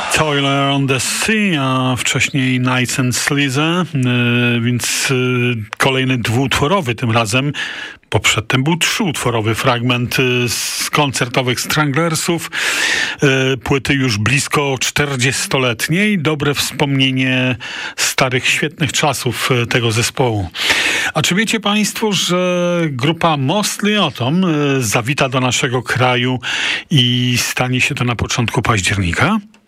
Toiler on the Sea, a wcześniej Nights and Sleaze, więc kolejny dwuutworowy tym razem, bo przedtem był trzyutworowy fragment z koncertowych Stranglersów, płyty już blisko 40-letniej, dobre wspomnienie starych, świetnych czasów tego zespołu. A czy wiecie Państwo, że grupa Mostly Autumn zawita do naszego kraju i stanie się to na początku października?